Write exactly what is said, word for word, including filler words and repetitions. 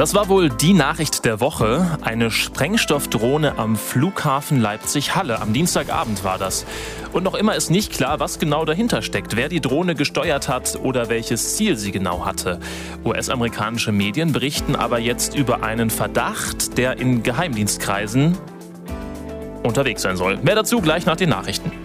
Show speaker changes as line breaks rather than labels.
Das war wohl die Nachricht der Woche. Eine Sprengstoffdrohne am Flughafen Leipzig-Halle. Am Dienstagabend war das. Und noch immer ist nicht klar, was genau dahinter steckt, wer die Drohne gesteuert hat oder welches Ziel sie genau hatte. U S-amerikanische Medien berichten aber jetzt über einen Verdacht, der in Geheimdienstkreisen unterwegs sein soll. Mehr dazu gleich nach den Nachrichten.